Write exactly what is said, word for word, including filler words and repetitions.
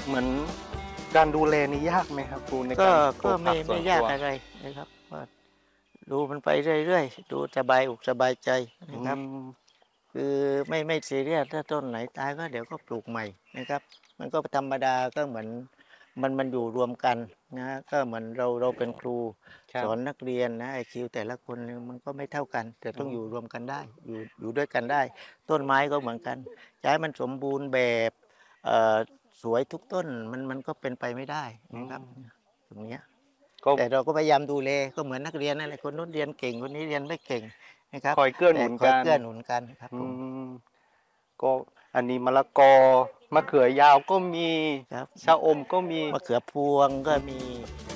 เหมือนการดูแลนี่ยากไหมครับครูในก็การปลูก็กผัไม่ไม่กสวนครัวยากอะไรนะครับก็ดูมันไปเรื่อยๆดูสบายอกสบายใจอืนะครับมคือไม่ไม่ซีเรียสถ้าต้นไหนตายก็เดี๋ยวก็ปลูกใหม่นะครับมันก็ธรรมดาก็เหมือนมันมันอยู่รวมกันนะก็เหมือนเราเราเป็นครูครับสอนนักเรียนนะไอคิวแต่ละคนเนี่ยมันก็ไม่เท่ากันแต่อ๋อต้องอยู่รวมกันได้อยู่อยู่ด้วยกันได้ต้นไม้ก็เหมือนกันจะให้มันสมบูรณ์แบบเอ่อสวยทุกต้นมันมันก็เป็นไปไม่ได้อืนะครับมตรงเนี้ยก็แต่เราก็พยายามดูแลก็เหมือนนักเรียนนั่นแหละคนนู้นเรียนเก่งคนนี้เรียนไม่เก่งนะครับคอยเกื้อหแต่นุนกันคอยเกื้อหนุนกันครับอืผมมก็อันนี้มะละกอมะเขือยาวก็มีครับชะอมก็มีมะเขือพวงก็มี